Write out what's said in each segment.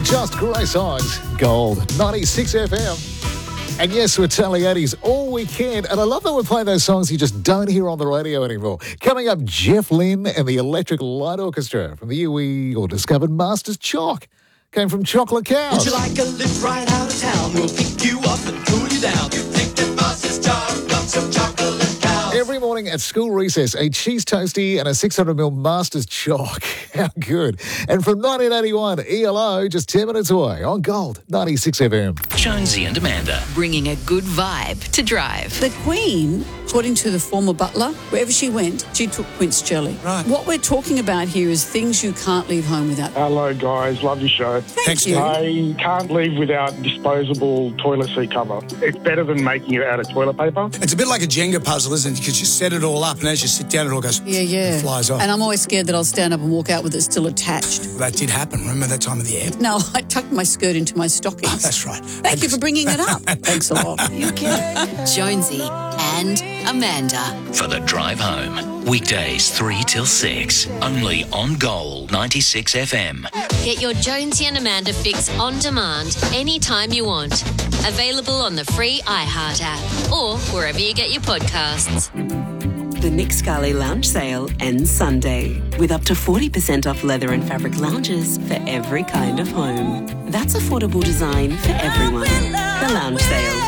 Just great songs. Gold, 96 FM. And yes, we're telling 80s all weekend. And I love that we're playing those songs you just don't hear on the radio anymore. Coming up, Jeff Lynne and the Electric Light Orchestra from the year we all discovered Masters Chalk. Came from Chocolate Cows. Would you like a lift right out of town? We'll pick you up and cool you down. You think that Masters Chalk got some chocolate cows? Every morning at school recess, a cheese toastie and a 600ml Masters Chalk. How good. And from 1981, ELO, just 10 minutes away on Gold, 96 FM. Jonesy and Amanda. Bringing a good vibe to drive. The Queen, according to the former butler, wherever she went, she took quince jelly. Right. What we're talking about here is things you can't leave home without. Hello, guys. Love your show. Thank you. I can't leave without disposable toilet seat cover. It's better than making it out of toilet paper. It's a bit like a Jenga puzzle, isn't it? Because you set it all up and as you sit down, it all goes, Yeah. it flies off. And I'm always scared that I'll stand up and walk out with it still attached. That did happen. Remember that time of the year? No, I tucked my skirt into my stockings. Oh, that's right. Thank you for bringing it up. Thanks a lot. Jonesy and Amanda. For the drive home. Weekdays 3 till 6. Only on Gold 96 FM. Get your Jonesy and Amanda fix on demand anytime you want. Available on the free iHeart app or wherever you get your podcasts. The Nick Scali Lounge Sale ends Sunday with up to 40% off leather and fabric lounges for every kind of home. That's affordable design for everyone. The Lounge Sale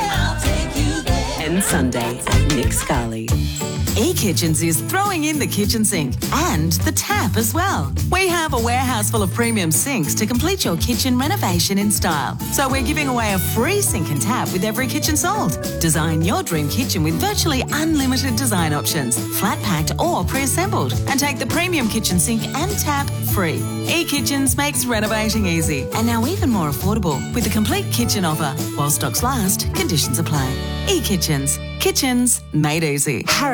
ends Sunday at Nick Scali. eKitchens is throwing in the kitchen sink and the tap as well. We have a warehouse full of premium sinks to complete your kitchen renovation in style. So we're giving away a free sink and tap with every kitchen sold. Design your dream kitchen with virtually unlimited design options, flat packed or pre-assembled, and take the premium kitchen sink and tap free. eKitchens makes renovating easy and now even more affordable with the complete kitchen offer. While stocks last, conditions apply. eKitchens. Kitchens made easy.